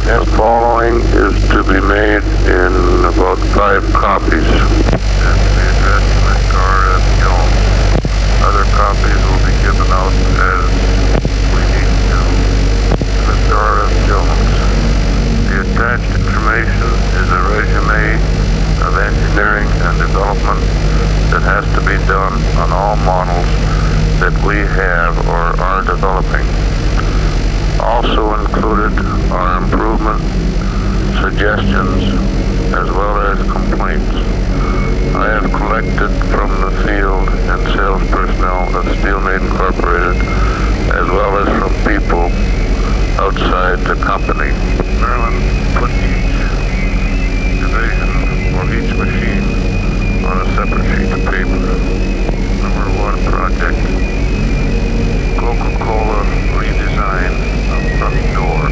The following is to be made in about 5 copies. And to be addressed to Mr. R.F. Jones. Other copies will be given out as we need to. Mr. R.F. Jones. The attached information is a resume of engineering and development that has to be done on all models that we have or are developing. Also included are improvement suggestions as well as complaints. I have collected from the field and sales personnel of Steelmate Incorporated as well as from people outside the company. Maryland put each division or each machine on a separate sheet of paper. Number 1 project, Coca-Cola redesign of front door.